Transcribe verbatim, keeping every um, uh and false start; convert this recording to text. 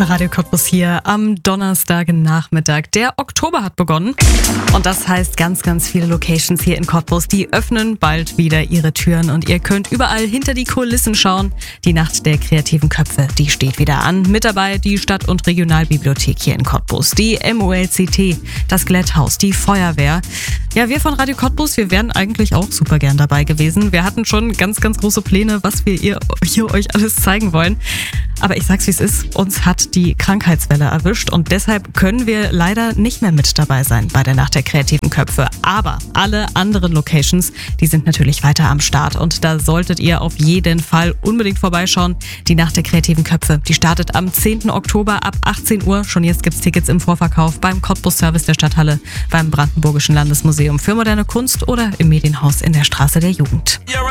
Radio Cottbus hier am Donnerstagnachmittag. Der Oktober hat begonnen und das heißt, ganz, ganz viele Locations hier in Cottbus, die öffnen bald wieder ihre Türen und ihr könnt überall hinter die Kulissen schauen. Die Nacht der kreativen Köpfe, die steht wieder an. Mit dabei die Stadt- und Regionalbibliothek hier in Cottbus, die M O L C T, das Glätthaus, die Feuerwehr. Ja, wir von Radio Cottbus, wir wären eigentlich auch super gern dabei gewesen. Wir hatten schon ganz, ganz große Pläne, was wir ihr, hier euch alles zeigen wollen. Aber ich sag's wie es ist, uns hat die Krankheitswelle erwischt und deshalb können wir leider nicht mehr mit dabei sein bei der Nacht der kreativen Köpfe. Aber alle anderen Locations, die sind natürlich weiter am Start und da solltet ihr auf jeden Fall unbedingt vorbeischauen. Die Nacht der kreativen Köpfe, die startet am zehnten Oktober ab achtzehn Uhr. Schon jetzt gibt's Tickets im Vorverkauf beim Cottbus Service der Stadthalle, beim Brandenburgischen Landesmuseum für moderne Kunst oder im Medienhaus in der Straße der Jugend.